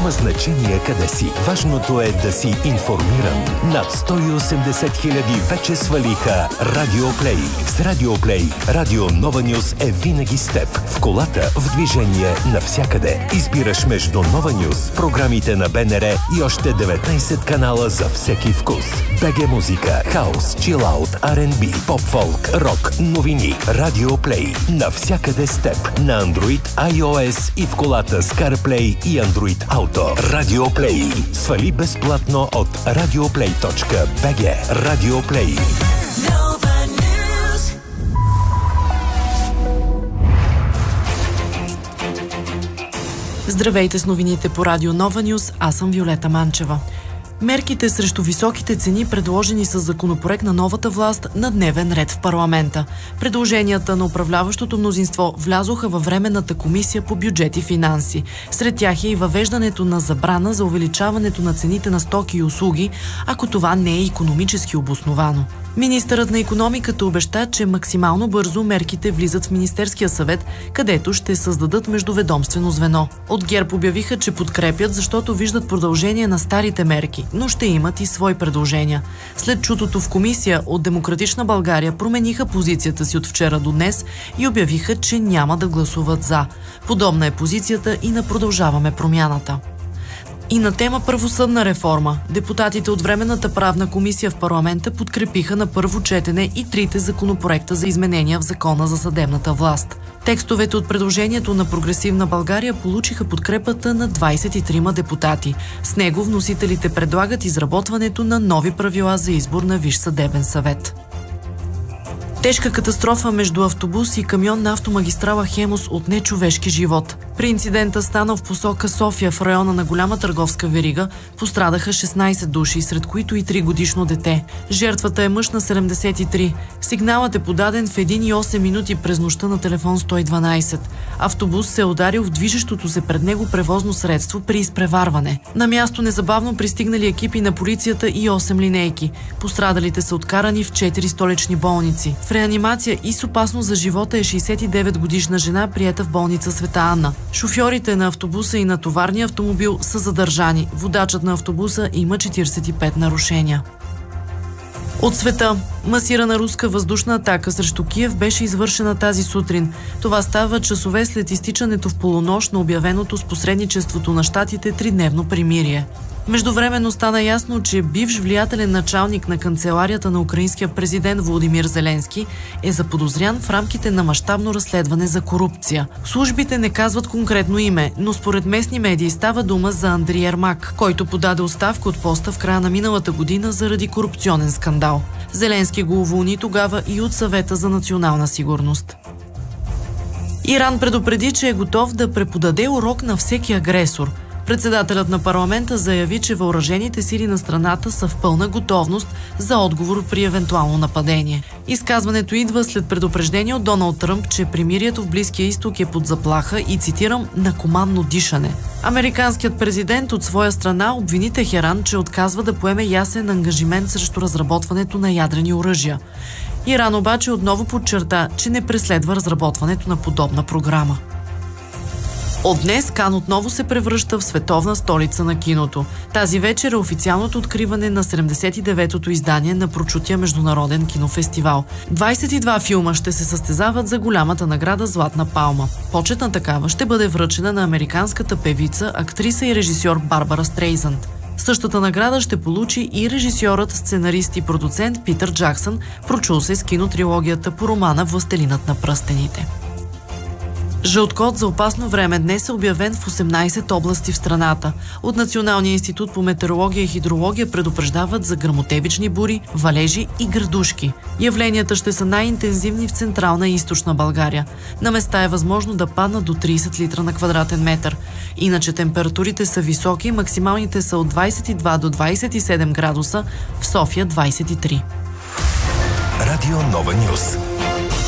Няма значение къде си. Важното е да си информиран. Над 180 хиляди вече свалиха Радиоплей. С Радиоплей Радио Нова Нюз е винаги с теб. В колата, в движение, навсякъде. Избираш между Нова Нюз, програмите на БНР и още 19 канала за всеки вкус. БГ музика, хаус, чилаут, R&B, поп-фолк, рок, новини. Радиоплей. Навсякъде с теб. На Android, iOS и в колата с CarPlay и Android Auto. Радиоплей. Свали безплатно от radioplay.bg. Радиоплей. Здравейте с новините по Радио Нова Нюз, аз съм Виолета Манчева. Мерките срещу високите цени, предложени с законопроект на новата власт, на дневен ред в парламента. Предложенията на управляващото мнозинство влязоха във Временната комисия по бюджет и финанси. Сред тях е и въвеждането на забрана за увеличаването на цените на стоки и услуги, ако това не е икономически обосновано. Министърът на икономиката обеща, че максимално бързо мерките влизат в Министерския съвет, където ще създадат междуведомствено звено. От ГЕРБ обявиха, че подкрепят, защото виждат продължение на старите мерки, но ще имат и свои предложения. След чутото в комисия, от Демократична България промениха позицията си от вчера до днес и обявиха, че няма да гласуват за. Подобна е позицията и на Продължаваме промяната. И на тема правосъдна реформа, депутатите от Временната правна комисия в парламента подкрепиха на първо четене и трите законопроекта за изменения в Закона за съдебната власт. Текстовете от предложението на Прогресивна България получиха подкрепата на 23 депутати. С него вносителите предлагат изработването на нови правила за избор на Висш съдебен съвет. Тежка катастрофа между автобус и камион на автомагистрала Хемус отне човешки живот. При инцидента, станал в посока София, в района на голяма търговска верига, пострадаха 16 души, сред които и 3-годишно дете. Жертвата е мъж на 73. Сигналът е подаден в 1,8 минути през нощта на телефон 112. Автобус се е ударил в движещото се пред него превозно средство при изпреварване. На място незабавно пристигнали екипи на полицията и 8 линейки. Пострадалите са откарани в 4 столични болници. В реанимация и с опасност за живота е 69-годишна жена, приета в болница Света Анна. Шофьорите на автобуса и на товарния автомобил са задържани. Водачът на автобуса има 45 нарушения. От света. Масирана руска въздушна атака срещу Киев беше извършена тази сутрин. Това става часове след изтичането в полунощ на обявеното с посредничеството на щатите тридневно примирие. Междувременно стана ясно, че бивш влиятелен началник на канцеларията на украинския президент Володимир Зеленски е заподозрян в рамките на мащабно разследване за корупция. Службите не казват конкретно име, но според местни медии става дума за Андрей Ермак, който подаде оставка от поста в края на миналата година заради корупционен скандал. Зеленски го уволни тогава и от Съвета за национална сигурност. Иран предупреди, че е готов да преподаде урок на всеки агресор. Председателят на парламента заяви, че въоръжените сили на страната са в пълна готовност за отговор при евентуално нападение. Изказването идва след предупреждение от Доналд Тръмп, че примирието в Близкия изток е под заплаха и, цитирам, на командно дишане. Американският президент от своя страна обвини Техеран, че отказва да поеме ясен ангажимент срещу разработването на ядрени оръжия. Иран обаче отново подчерта, че не преследва разработването на подобна програма. От днес Кан отново се превръща в световна столица на киното. Тази вечер е официалното откриване на 79-то издание на прочутия международен кинофестивал. 22 филма ще се състезават за голямата награда Златна палма. Почетна такава ще бъде връчена на американската певица, актриса и режисьор Барбара Стрейзанд. Същата награда ще получи и режисьорът, сценарист и продуцент Питър Джаксън, прочул се с кинотрилогията по романа Властелинът на пръстените. Жълт код за опасно време днес е обявен в 18 области в страната. От Националния институт по метеорология и хидрология предупреждават за гръмотевични бури, валежи и градушки. Явленията ще са най-интензивни в Централна и Източна България. На места е възможно да паднат до 30 литра на квадратен метър. Иначе температурите са високи, максималните са от 22 до 27 градуса, в София 23. Радио Нова Нюз.